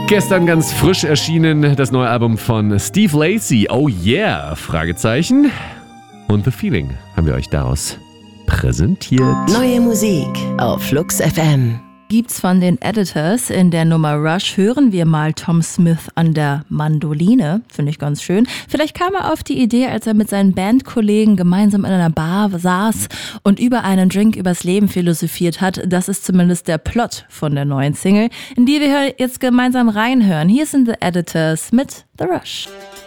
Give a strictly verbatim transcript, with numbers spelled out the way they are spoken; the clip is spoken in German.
Gestern ganz frisch erschienen das neue Album von Steve Lacy, Oh Yeah, Fragezeichen. Und The Feeling haben wir euch daraus präsentiert. Neue Musik auf Flux F M. Gibt's von den Editors. In der Nummer Rush hören wir mal Tom Smith an der Mandoline. Finde ich ganz schön. Vielleicht kam er auf die Idee, als er mit seinen Bandkollegen gemeinsam in einer Bar saß und über einen Drink übers Leben philosophiert hat. Das ist zumindest der Plot von der neuen Single, in die wir jetzt gemeinsam reinhören. Hier sind The Editors mit The Rush.